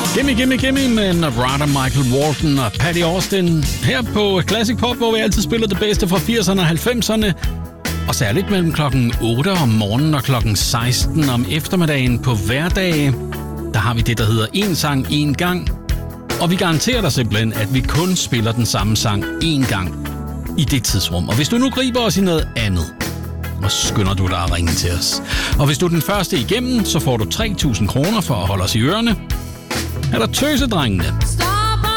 Gimme med Nevada, Michael Walton og Patty Austin. Her på Classic Pop, hvor vi altid spiller det bedste fra 80'erne og 90'erne. Og særligt mellem klokken 8 om morgenen og klokken 16 om eftermiddagen på hverdage. Der har vi det, der hedder en sang, en gang. Og vi garanterer dig simpelthen, at vi kun spiller den samme sang én gang i det tidsrum. Og hvis du nu griber os i noget andet, og skynder du dig at ringe til os. Og hvis du er den første igennem, så får du 3.000 kroner for at holde os i ørerne. Er der Tøsedrengene?